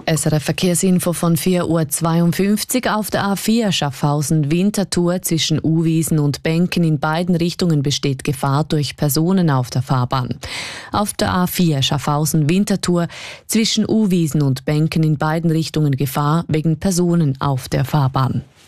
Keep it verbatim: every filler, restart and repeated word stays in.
S R F Verkehrsinfo von vier Uhr zweiundfünfzig. Auf der A vier Schaffhausen-Winterthur zwischen Uwiesen und Benken in beiden Richtungen besteht Gefahr durch Personen auf der Fahrbahn. Auf der A vier Schaffhausen-Winterthur zwischen Uwiesen und Benken in beiden Richtungen Gefahr wegen Personen auf der Fahrbahn.